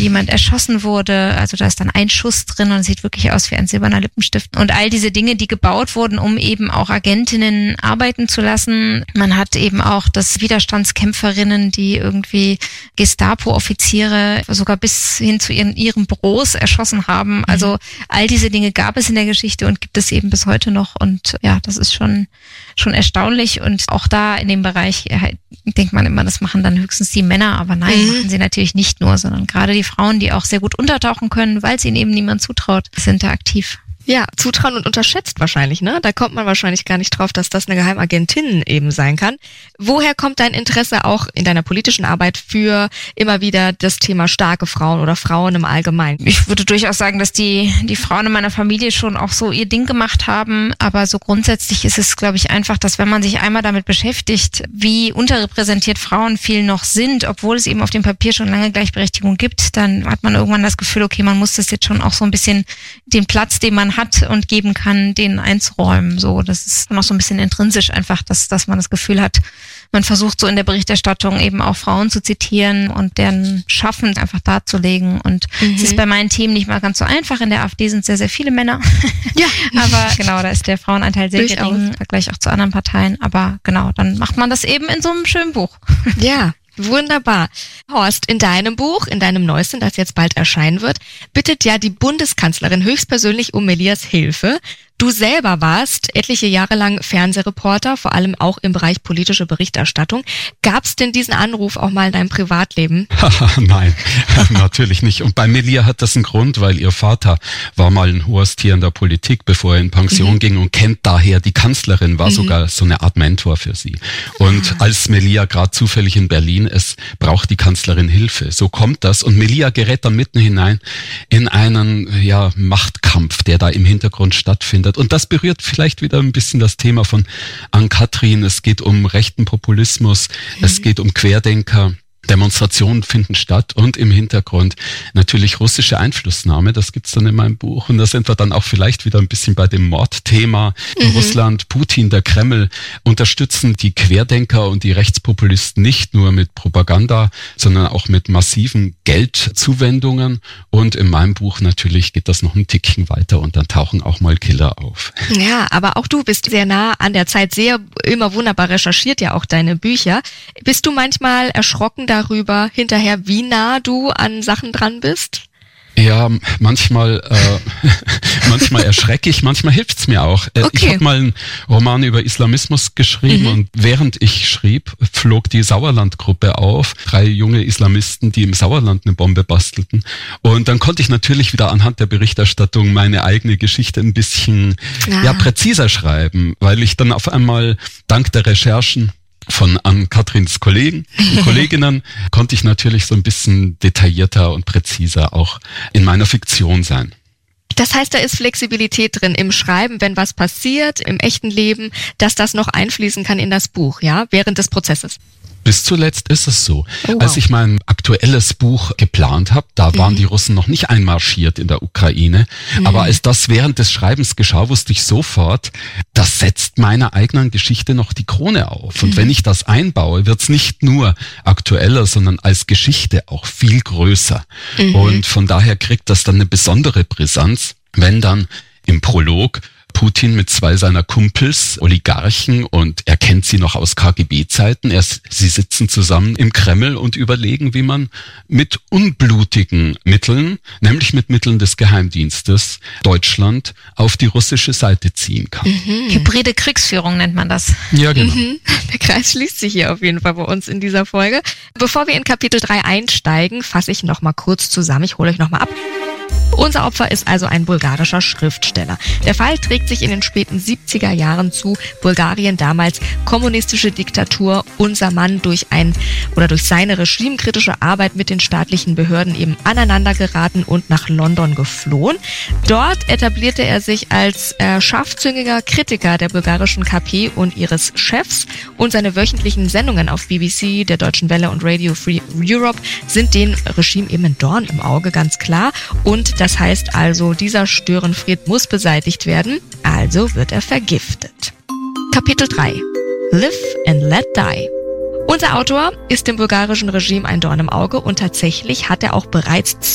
jemand erschossen wurde. Also da ist dann ein Schuss drin und sieht wirklich aus wie ein silberner Lippenstift. Und all diese Dinge, die gebaut wurden, um eben auch Agentinnen arbeiten zu lassen. Man hat eben auch das Widerstandskämpferinnen, die irgendwie Gestapo-Offiziere sogar bis hin zu ihren Büros erschossen haben. Also all diese Dinge gab es in der Geschichte und gibt es eben bis heute noch. Und ja, das ist schon erstaunlich. Und auch da in dem Bereich denkt man immer, das machen dann höchstens die Männer. Aber nein, machen sie natürlich nicht nur, sondern gerade die Frauen, die auch sehr gut untertauchen können, weil es ihnen eben niemand zutraut, sind da aktiv. Ja, zutrauen und unterschätzt wahrscheinlich, ne? Da kommt man wahrscheinlich gar nicht drauf, dass das eine Geheimagentin eben sein kann. Woher kommt dein Interesse auch in deiner politischen Arbeit für immer wieder das Thema starke Frauen oder Frauen im Allgemeinen? Ich würde durchaus sagen, dass die Frauen in meiner Familie schon auch so ihr Ding gemacht haben. Aber so grundsätzlich ist es, glaube ich, einfach, dass wenn man sich einmal damit beschäftigt, wie unterrepräsentiert Frauen viel noch sind, obwohl es eben auf dem Papier schon lange Gleichberechtigung gibt, dann hat man irgendwann das Gefühl, okay, man muss das jetzt schon auch so ein bisschen den Platz, den man hat und geben kann, den einzuräumen. So, das ist noch so ein bisschen intrinsisch einfach, dass man das Gefühl hat, man versucht so in der Berichterstattung eben auch Frauen zu zitieren und deren Schaffen einfach darzulegen. Und es ist bei meinen Themen nicht mal ganz so einfach. In der AfD sind sehr, sehr viele Männer. Ja. Aber genau, da ist der Frauenanteil sehr gering, im Vergleich auch zu anderen Parteien. Aber genau, dann macht man das eben in so einem schönen Buch. Ja. Wunderbar. Horst, in deinem Buch, in deinem neuesten, das jetzt bald erscheinen wird, bittet ja die Bundeskanzlerin höchstpersönlich um Melias Hilfe. Du selber warst etliche Jahre lang Fernsehreporter, vor allem auch im Bereich politische Berichterstattung. Gab es denn diesen Anruf auch mal in deinem Privatleben? Nein, natürlich nicht. Und bei Melia hat das einen Grund, weil ihr Vater war mal ein hohes Tier in der Politik, bevor er in Pension ging und kennt daher die Kanzlerin, war sogar so eine Art Mentor für sie. Und als Melia gerade zufällig in Berlin ist, braucht die Kanzlerin Hilfe. So kommt das. Und Melia gerät dann mitten hinein in einen Machtkampf, der da im Hintergrund stattfindet. Und das berührt vielleicht wieder ein bisschen das Thema von Ann-Kathrin. Es geht um rechten Populismus, es geht um Querdenker. Demonstrationen finden statt und im Hintergrund natürlich russische Einflussnahme, das gibt's dann in meinem Buch. Und da sind wir dann auch vielleicht wieder ein bisschen bei dem Mordthema. Russland, Putin, der Kreml unterstützen die Querdenker und die Rechtspopulisten nicht nur mit Propaganda, sondern auch mit massiven Geldzuwendungen. Und in meinem Buch natürlich geht das noch ein Tickchen weiter und dann tauchen auch mal Killer auf. Ja, aber auch du bist sehr nah an der Zeit, sehr immer wunderbar recherchiert ja auch deine Bücher. Bist du manchmal erschrocken darüber hinterher, wie nah du an Sachen dran bist? Ja, manchmal erschrecke ich, manchmal hilft's mir auch. Okay. Ich habe mal einen Roman über Islamismus geschrieben und während ich schrieb, flog die Sauerland-Gruppe auf. 3 junge Islamisten, die im Sauerland eine Bombe bastelten. Und dann konnte ich natürlich wieder anhand der Berichterstattung meine eigene Geschichte ein bisschen präziser schreiben, weil ich dann auf einmal dank der Recherchen von Ann-Kathrins Kolleginnen konnte ich natürlich so ein bisschen detaillierter und präziser auch in meiner Fiktion sein. Das heißt, da ist Flexibilität drin im Schreiben, wenn was passiert im echten Leben, dass das noch einfließen kann in das Buch, ja, während des Prozesses. Bis zuletzt ist es so. Oh, wow. Als ich mein aktuelles Buch geplant habe, da waren die Russen noch nicht einmarschiert in der Ukraine. Aber als das während des Schreibens geschah, wusste ich sofort, das setzt meiner eigenen Geschichte noch die Krone auf. Und wenn ich das einbaue, wird's nicht nur aktueller, sondern als Geschichte auch viel größer. Und von daher kriegt das dann eine besondere Brisanz, wenn dann im Prolog Putin mit 2 seiner Kumpels, Oligarchen, und er kennt sie noch aus KGB-Zeiten. Sie sitzen zusammen im Kreml und überlegen, wie man mit unblutigen Mitteln, nämlich mit Mitteln des Geheimdienstes, Deutschland auf die russische Seite ziehen kann. Hybride Kriegsführung nennt man das. Ja, genau. Der Kreis schließt sich hier auf jeden Fall bei uns in dieser Folge. Bevor wir in Kapitel 3 einsteigen, fasse ich noch mal kurz zusammen. Ich hole euch noch mal ab. Unser Opfer ist also ein bulgarischer Schriftsteller. Der Fall trägt sich in den späten 70er Jahren zu. Bulgarien, damals kommunistische Diktatur. Unser Mann durch seine regimekritische Arbeit mit den staatlichen Behörden eben aneinandergeraten und nach London geflohen. Dort etablierte er sich als scharfzüngiger Kritiker der bulgarischen KP und ihres Chefs. Und seine wöchentlichen Sendungen auf BBC, der Deutschen Welle und Radio Free Europe sind dem Regime eben ein Dorn im Auge, ganz klar. Und das heißt also, dieser Störenfried muss beseitigt werden, also wird er vergiftet. Kapitel 3. Live and let die. Unser Autor ist dem bulgarischen Regime ein Dorn im Auge und tatsächlich hat er auch bereits